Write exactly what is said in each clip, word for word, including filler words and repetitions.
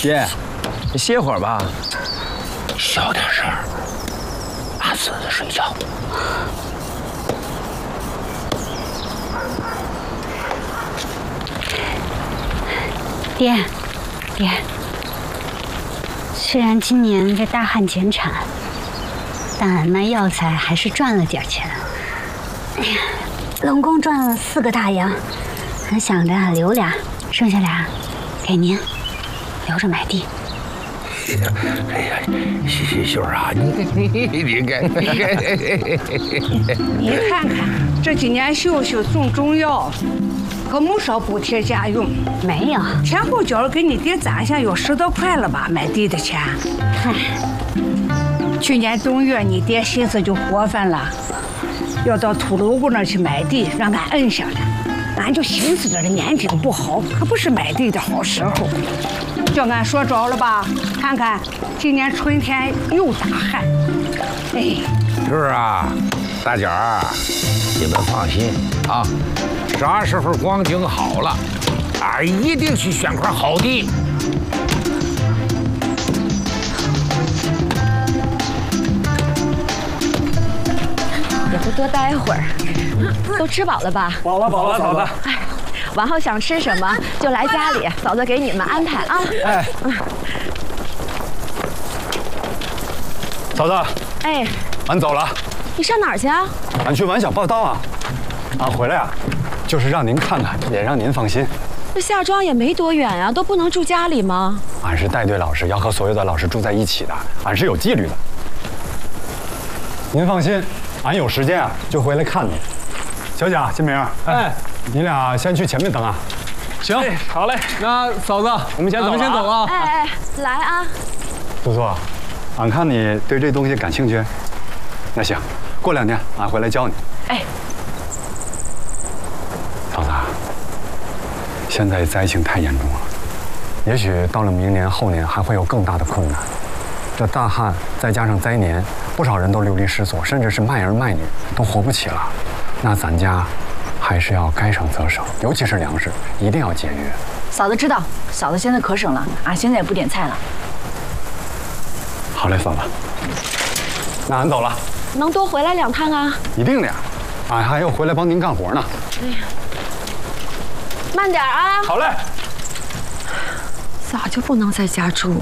爹，你歇会儿吧。 小点声，俺孙子睡觉。 爹，爹，虽然今年这大旱减产，但俺卖药材还是赚了点钱。哎呀，总共赚了四个大洋，俺想着留俩，剩下俩给您留着买地。 哎呀，秀秀啊，你你你看， 你看看这几年秀秀种中药，可没少补贴家用。 没有， 前后脚给你爹攒下有十多块了吧，买地的钱。 嗨， 去年冬月你爹心思就活泛了，要到土楼姑那儿去买地，让俺摁下来。俺就寻思着这年景不好，可不是买地的好时候。叫俺说着了吧？看看今年春天又大旱。哎， 是啊，大姐儿，你们放心啊，啥时候光景好了，俺一定去选块好地。 也不多待会儿，都吃饱了吧？ 饱了，饱了，嫂子。 哎，往后想吃什么就来家里，嫂子给你们安排啊。 哎， 嫂子， 哎， 俺走了。 你上哪儿去啊？ 俺去晚小报道啊。俺回来啊，就是让您看看，也让您放心。 这夏庄也没多远啊，都不能住家里吗？ 俺是带队老师，要和所有的老师住在一起的，俺是有纪律的。您放心，俺有时间啊就回来看你。小贾、金明，哎，你俩先去前面等啊。 行，好嘞。那嫂子， 我们先走了啊， 我们先走了。 哎哎，来啊！ 素素，俺看你对这东西感兴趣，那行，过两天俺回来教你。 哎， 嫂子，现在灾情太严重了，也许到了明年后年还会有更大的困难。这大旱再加上灾年，不少人都流离失所，甚至是卖儿卖女都活不起了。那咱家还是要该省则省，尤其是粮食，一定要节约。 嫂子知道，嫂子现在可省了，俺现在也不点菜了。 好嘞，嫂子，那俺走了。 能多回来两趟啊？ 一定的呀，俺还要回来帮您干活呢。 哎呀，慢点啊！ 好嘞。 咋就不能在家住？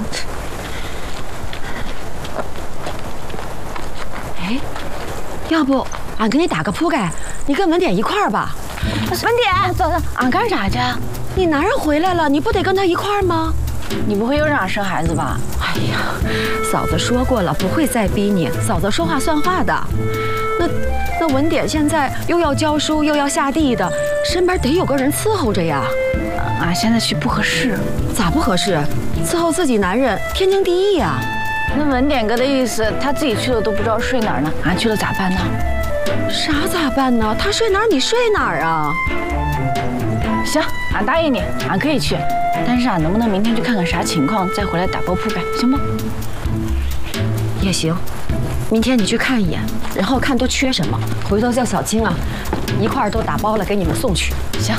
哎，要不俺给你打个铺盖，你跟文典一块儿吧。文典， 嫂子，俺干啥去？ 你男人回来了，你不得跟他一块儿吗？ 你不会又让俺生孩子吧？ 哎呀，嫂子说过了，不会再逼你。嫂子说话算话的。那那文典现在又要教书又要下地的，身边得有个人伺候着呀。 俺现在去不合适。 咋不合适？伺候自己男人天经地义呀。 那文典哥的意思，他自己去了都不知道睡哪儿呢，俺去了咋办呢？ 啥咋办呢？他睡哪儿你睡哪儿啊？ 行，俺答应你，俺可以去，但是俺能不能明天去看看啥情况，再回来打包铺盖，行不？ 也行，明天你去看一眼，然后看都缺什么，回头叫小青啊，一块儿都打包了给你们送去。 行。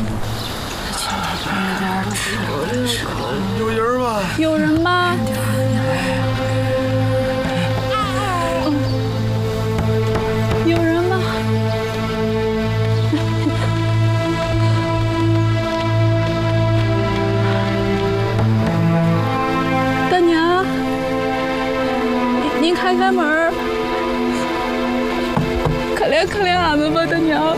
有人吗？ 有人吗？有人吗？大娘，您您开开门儿，可怜可怜俺们吧，大娘。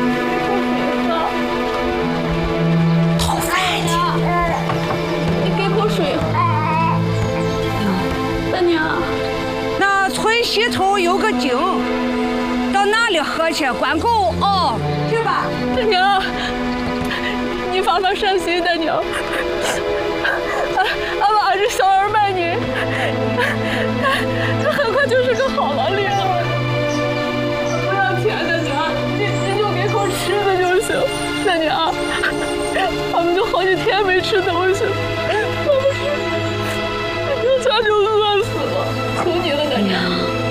讨饭去。 你给口水。大娘， 那村西头有个井，到那里喝去，管够哦，去吧。 大娘，你发发善心，大娘。俺俺娃是小儿卖女，她很快就是个好了领。不要钱，大娘，你你就给口吃的就行。大娘，我们都好几天没吃东西了，我们是这下就饿死了，求你了，大娘。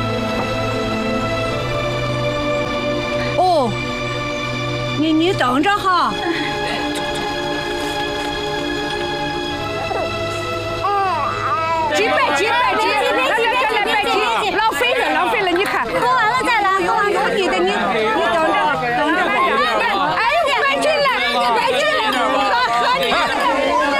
哦，你你等着哈。 几百几百几，来来来来几，浪费了浪费了，你看。 喝完了再来，喝完了你的你你等着等着。哎呦，快进来，快进来，喝喝你的。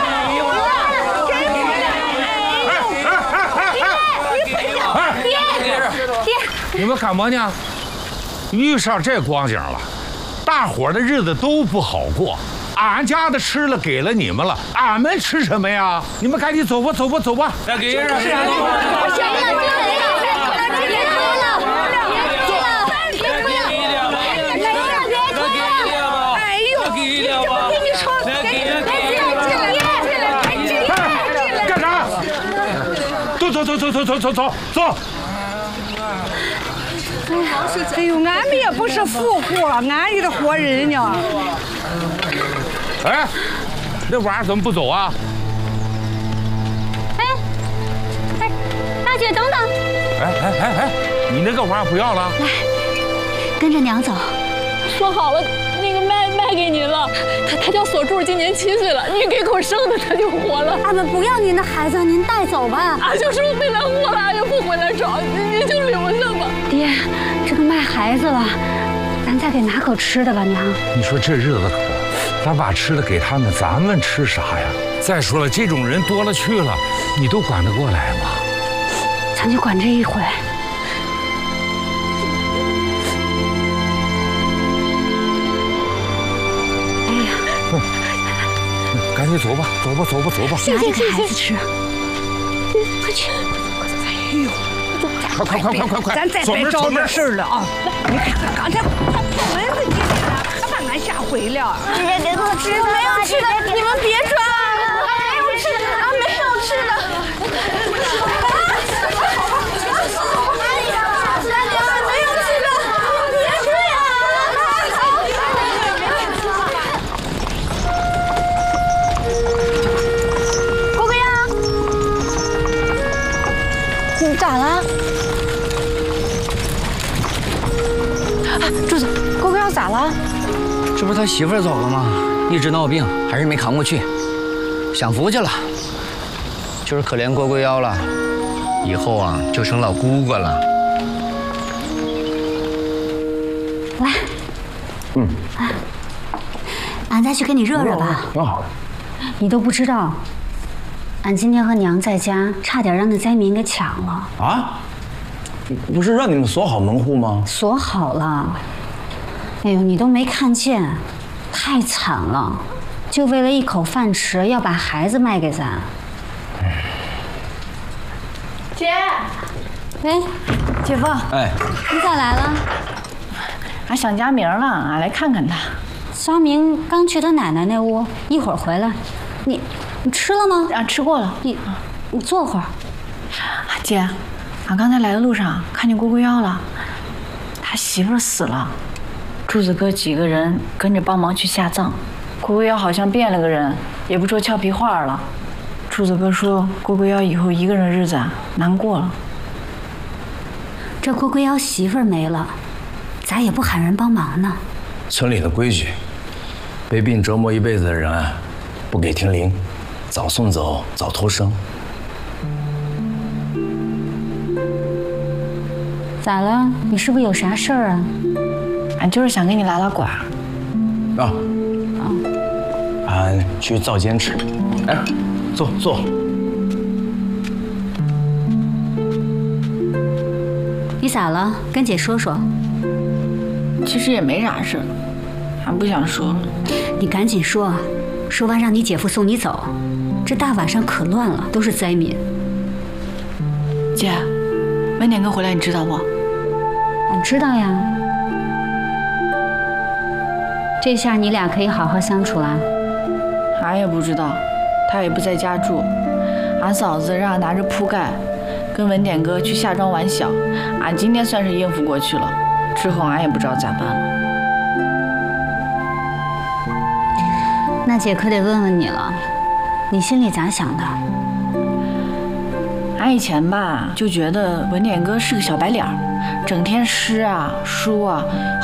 你们干嘛呢？遇上这光景了，大伙儿的日子都不好过。俺家的吃了给了你们了，俺们吃什么呀？你们赶紧走吧，走吧，走吧。 再给人。 别喝了，别喝了，别喝了，别喝了，别喝了！ 哎呦，我跟你说， 干啥？走走走走走走走走走！ 哎呦，俺们也不是富户，俺也得活人呢。 哎，那玩意儿怎么不走啊？ 哎，哎，大姐等等！ 哎哎哎哎，你那个玩意儿不要了？ 来，跟着娘走。 说好了，那个卖卖给您了。他他叫锁柱，今年七岁了，你给口生的他就活了。 俺们不要您的孩子，您带走吧。 俺就说回来活了，俺也不回来找，您就留下吧。 爹，这都卖孩子了，咱再给拿口吃的吧，娘。 你说这日子苦，咱把吃的给他们，咱们吃啥呀？再说了，这种人多了去了，你都管得过来吗？ 咱就管这一回。哎呀， 嗯，赶紧走吧，走吧，走吧，走吧。 拿着给孩子吃。快去！ 哎呦！ 快快快快快快！ 咱再别找这事儿了啊！你看看刚才他蚊子进来了，可把俺吓毁了。 姐姐别给我吃，没有吃的，你们别抓啊！没有吃的，啊，没有吃的。没有吃的，别这样！郭哥呀，你咋了？ 柱子，郭哥要咋了？ 这不是他媳妇儿走了吗？一直闹病，还是没扛过去，享福去了。就是可怜郭龟妖了，以后啊就成老姑姑了。 来， 嗯， 俺再去给你热热吧。 挺好的。 你都不知道，俺今天和娘在家，差点让那灾民给抢了。 啊？不是让你们锁好门户吗？ 锁好了。哎呦，你都没看见，太惨了！就为了一口饭吃，要把孩子卖给咱。 姐， 喂，姐夫， 哎， 你咋来了？ 俺想佳明了，俺来看看他。 佳明刚去他奶奶那屋，一会儿回来。你，你吃了吗？ 啊，吃过了。 你，你坐会儿。 姐，俺刚才来的路上看见郭龟妖了，他媳妇儿死了，柱子哥几个人跟着帮忙去下葬。郭龟妖好像变了个人，也不说俏皮话了。柱子哥说郭龟妖以后一个人日子难过了。 这郭龟妖媳妇儿没了，咋也不喊人帮忙呢？ 村里的规矩，被病折磨一辈子的人，不给停灵，早送走，早脱生。 咋了？你是不是有啥事儿啊？ 俺就是想给你拉拉呱。 啊，啊，俺去灶间吃。哎，坐坐。 你咋了？跟姐说说。 其实也没啥事，俺不想说了。 你赶紧说，说完让你姐夫送你走。这大晚上可乱了，都是灾民。 姐，文典哥回来你知道不？ 俺知道呀。这下你俩可以好好相处啦。 俺也不知道，他也不在家住。俺嫂子让俺拿着铺盖，跟文典哥去下庄玩小。俺今天算是应付过去了，之后俺也不知道咋办了。 那姐可得问问你了，你心里咋想的？ 俺以前吧就觉得文典哥是个小白脸儿，整天诗啊书啊